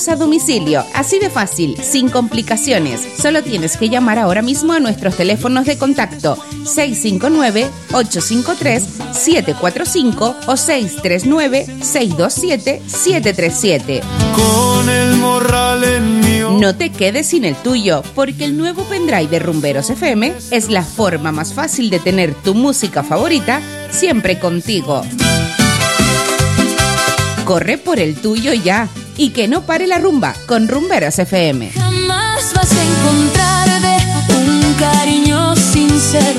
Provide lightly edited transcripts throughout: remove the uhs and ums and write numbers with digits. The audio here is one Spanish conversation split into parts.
envíos a domicilio. Así de fácil, sin complicaciones. Solo tienes que llamar ahora mismo a nuestros teléfonos de contacto 659-853-745 o 639-627-737. Con el morral en mío. No te quedes sin el tuyo, porque el nuevo pendrive de Rumberos FM es la forma más fácil de tener tu música favorita siempre contigo. Corre por el tuyo ya y que no pare la rumba con Rumberos FM. Jamás vas a encontrar de un cariño sincero.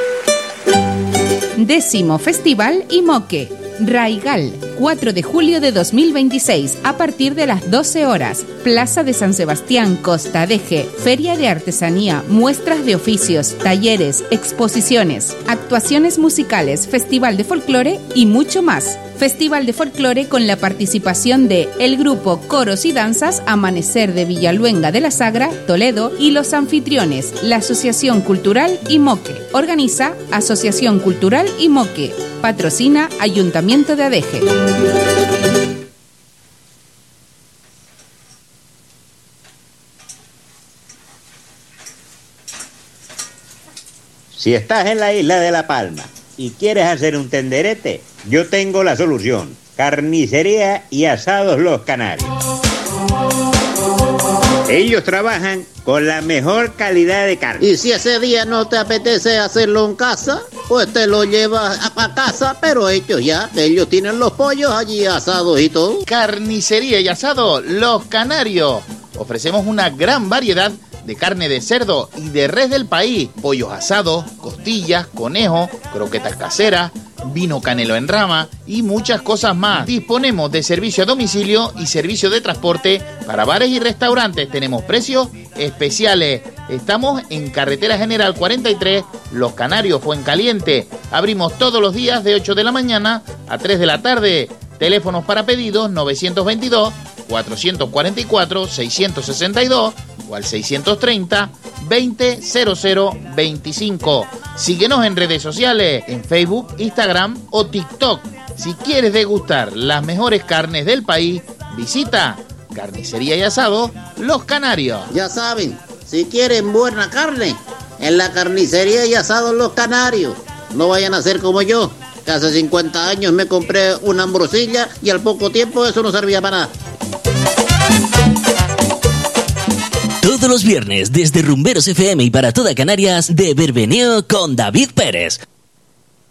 10º Festival Imoque, Raigal, 4 de julio de 2026, a partir de las 12 horas. Plaza de San Sebastián, Costa Deje, feria de artesanía, muestras de oficios, talleres, exposiciones, actuaciones musicales, festival de folclore y mucho más. Festival de folclore con la participación de el grupo Coros y Danzas Amanecer de Villaluenga de la Sagra, Toledo, y los anfitriones, la Asociación Cultural Imoque. Organiza Asociación Cultural Imoque. Patrocina Ayuntamiento de Adeje. Si estás en la isla de La Palma y quieres hacer un tenderete, yo tengo la solución. Carnicería y Asados Los Canarios. Ellos trabajan con la mejor calidad de carne. Y si ese día no te apetece hacerlo en casa, pues te lo llevas a casa, pero hecho ya. Ellos tienen los pollos allí asados y todo. Carnicería y Asado Los Canarios. Ofrecemos una gran variedad de carne de cerdo y de res del país, pollos asados, costillas, conejo, croquetas caseras, vino canelo en rama y muchas cosas más. Disponemos de servicio a domicilio y servicio de transporte para bares y restaurantes. Tenemos precios especiales. Estamos en Carretera General 43, Los Canarios, Fuencaliente. Abrimos todos los días de 8 de la mañana a 3 de la tarde. Teléfonos para pedidos 922-444-662 o al 630-200025. Síguenos en redes sociales, en Facebook, Instagram o TikTok. Si quieres degustar las mejores carnes del país, visita Carnicería y Asado Los Canarios. Ya saben, si quieren buena carne, en la Carnicería y Asado Los Canarios. No vayan a ser como yo, que hace 50 años me compré una ambrosilla y al poco tiempo eso no servía para nada. Todos los viernes desde Rumberos FM y para toda Canarias, de Verbeneo con David Pérez.